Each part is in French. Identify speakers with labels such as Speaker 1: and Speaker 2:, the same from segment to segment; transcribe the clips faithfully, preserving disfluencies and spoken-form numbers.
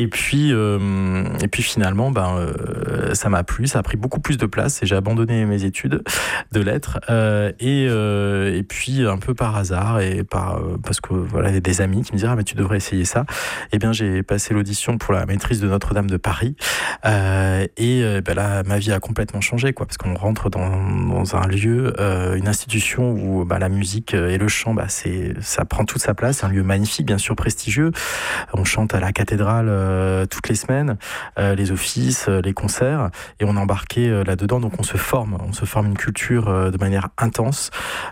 Speaker 1: Et puis, euh, et puis finalement, ben, euh, ça m'a plu, ça a pris beaucoup plus de place et j'ai abandonné mes études de lettres. Euh, et, euh, et puis, un peu par hasard et par, parce que voilà, il y a des amis qui me disaient ah, mais tu devrais essayer ça. Eh bien, j'ai passé l'audition pour la maîtrise de Notre-Dame de Paris. Euh, et euh, ben là, ma vie a complètement changé, quoi, parce qu'on rentre dans, dans un lieu, euh, une institution où bah, la musique et le chant, bah, c'est, ça prend toute sa place. C'est un lieu magnifique, bien sûr prestigieux. On chante à la cathédrale euh, toutes les semaines, euh, les offices, euh, les concerts, et on est embarqué euh, là-dedans. Donc on se forme, on se forme une culture euh, de manière intense.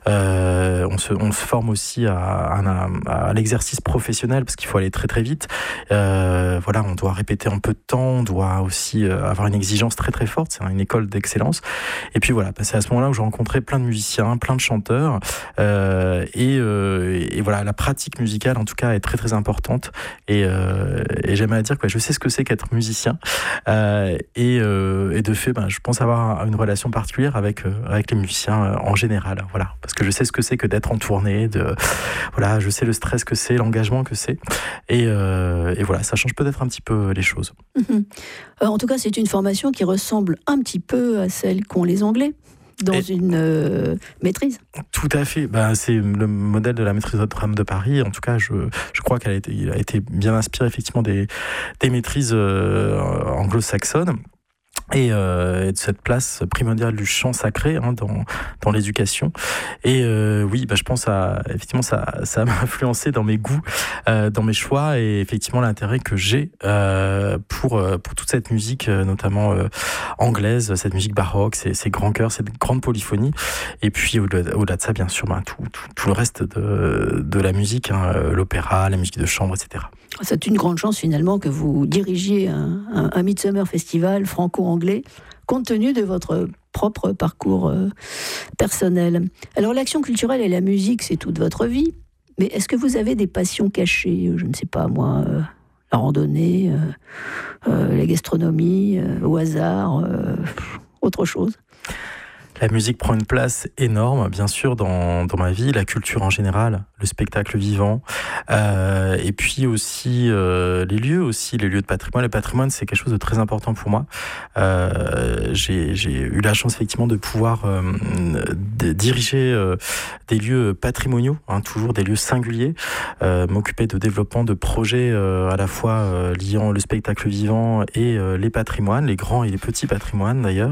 Speaker 1: Euh, on, se, on se forme aussi à, à, à l'exercice professionnel, parce qu'il faut aller très très vite. Euh, voilà, on doit répéter en peu de temps, on doit aussi euh, avoir une exigence très très forte. C'est une école d'excellence. Et puis voilà, c'est à ce moment-là où j'ai rencontré plein de musiciens, plein de chanteurs, euh, et, euh, et voilà, la pratique musicale en tout cas est très très importante. Et, euh, et j'aimerais dire que je sais ce que c'est qu'être musicien, euh, et, euh, et de fait, ben, je pense avoir une relation particulière avec euh, avec les musiciens euh, en général. Voilà, parce que je sais ce que c'est que d'être en tournée, de voilà, je sais le stress que c'est, l'engagement que c'est, et, euh, et voilà, ça change peut-être un petit peu les choses.
Speaker 2: Mmh. En tout cas, c'est une formation qui ressemble un petit peu à celle qu'ont les Anglais dans et une euh, maîtrise.
Speaker 1: Tout à fait. Ben, c'est le modèle de la maîtrise de Notre-Dame de Paris. En tout cas, je, je crois qu'elle a été, il a été bien inspiré effectivement des, des maîtrises euh, anglo-saxonnes. Et, euh, et de cette place primordiale du chant sacré hein, dans dans l'éducation. Et euh, oui, bah, je pense à effectivement ça ça m'a influencé dans mes goûts, euh, dans mes choix et effectivement l'intérêt que j'ai euh, pour pour toute cette musique, notamment euh, anglaise, cette musique baroque, ces, ces grands chœurs, cette grande polyphonie. Et puis au-delà, au-delà de ça, bien sûr, bah, tout, tout tout le reste de de la musique, hein, l'opéra, la musique de chambre, et cetera.
Speaker 2: C'est une grande chance finalement que vous dirigiez un, un, un Midsummer Festival franco-anglais, compte tenu de votre propre parcours euh, personnel. Alors l'action culturelle et la musique, c'est toute votre vie, mais est-ce que vous avez des passions cachées ? Je ne sais pas moi, euh, la randonnée, euh, euh, la gastronomie, euh, au hasard, euh, autre chose ?
Speaker 1: La musique prend une place énorme, bien sûr, dans, dans ma vie, la culture en général, le spectacle vivant, euh, et puis aussi euh, les lieux, aussi les lieux de patrimoine. Le patrimoine, c'est quelque chose de très important pour moi. Euh, j'ai, j'ai eu la chance effectivement de pouvoir euh, de diriger euh, des lieux patrimoniaux, hein, toujours des lieux singuliers, euh, m'occuper de développement de projets euh, à la fois euh, liant le spectacle vivant et euh, les patrimoines, les grands et les petits patrimoines d'ailleurs.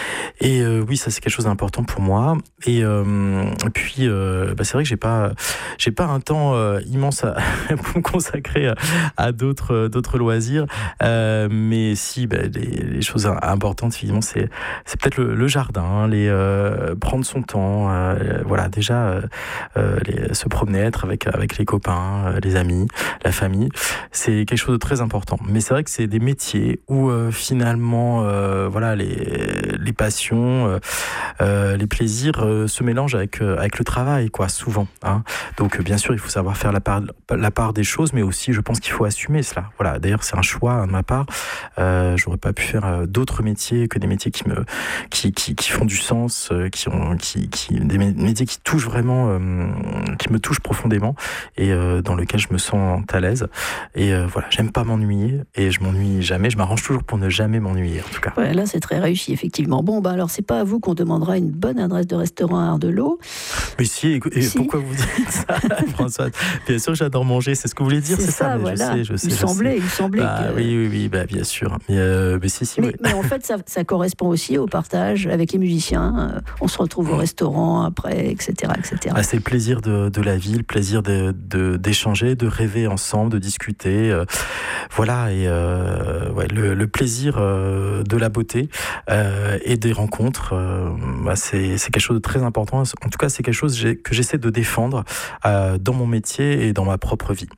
Speaker 1: Et euh, oui, ça c'est quelque chose d'important pour moi. Et, euh, et puis, euh, bah, c'est vrai que j'ai pas, j'ai pas un temps euh, immense à, pour me consacrer à, à d'autres, d'autres loisirs. Euh, mais si, bah, les, les choses importantes, évidemment, c'est, c'est peut-être le, le jardin, les euh, prendre son temps. Euh, voilà, déjà euh, les, se promener, être avec avec les copains, euh, les amis, la famille, c'est quelque chose de très important. Mais c'est vrai que c'est des métiers où euh, finalement, euh, voilà, les les passions, Euh, euh, les plaisirs euh, se mélangent avec euh, avec le travail, quoi, souvent. Hein. Donc, euh, bien sûr, il faut savoir faire la part la part des choses, mais aussi, je pense qu'il faut assumer cela. Voilà. D'ailleurs, c'est un choix hein, de ma part. Euh, j'aurais pas pu faire euh, d'autres métiers que des métiers qui me qui qui, qui font du sens, euh, qui ont qui qui des métiers qui touchent vraiment, euh, qui me touchent profondément et euh, dans lesquels je me sens à l'aise. Et euh, voilà, j'aime pas m'ennuyer et je m'ennuie jamais. Je m'arrange toujours pour ne jamais m'ennuyer, en tout cas.
Speaker 2: Ouais, là, c'est très réussi, effectivement. Bon, bah alors c'est pas à vous qu'on demandera une bonne adresse de restaurant à Ardelot.
Speaker 1: Mais si, et, et si. Pourquoi vous dites ça, Françoise ? Bien sûr, j'adore manger, c'est ce que vous voulez dire, c'est, c'est ça, ça mais
Speaker 2: voilà.
Speaker 1: Je sais, je sais.
Speaker 2: Il
Speaker 1: je
Speaker 2: semblait,
Speaker 1: sais.
Speaker 2: il semblait
Speaker 1: bah,
Speaker 2: que...
Speaker 1: Oui, oui, oui, bah, bien sûr. Mais, euh, mais si, si.
Speaker 2: Mais,
Speaker 1: oui.
Speaker 2: mais en fait, ça, ça correspond aussi au partage avec les musiciens. Euh, on se retrouve au restaurant après, et cetera, et cetera.
Speaker 1: Ah, c'est le plaisir de, de la vie, le plaisir de, de, d'échanger, de rêver ensemble, de discuter. Euh, voilà, et euh, ouais, le, le plaisir euh, de la beauté euh, et des rencontres. Euh, bah, c'est, c'est quelque chose de très important. En tout cas, c'est quelque chose que j'essaie de défendre euh, dans mon métier et dans ma propre vie.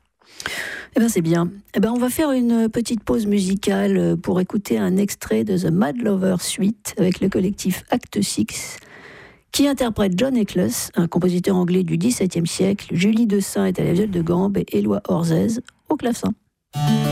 Speaker 2: Eh ben c'est bien. Eh ben on va faire une petite pause musicale pour écouter un extrait de The Mad Lover Suite avec le collectif Act six qui interprète John Eccles, un compositeur anglais du dix-septième siècle. Julie Dessein est à la viole de gambe et Éloi Orzez au clavecin.